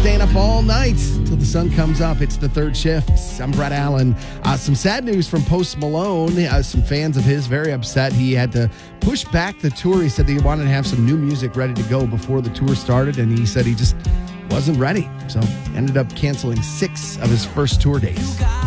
staying up all night till the sun comes up. It's the third shift. I'm Brett Allen. Some sad news from Post Malone. Some fans of his very upset. He had to push back the tour. He said that he wanted to have some new music ready to go before the tour started, and he said he just wasn't ready. So ended up canceling 6 of his first tour dates.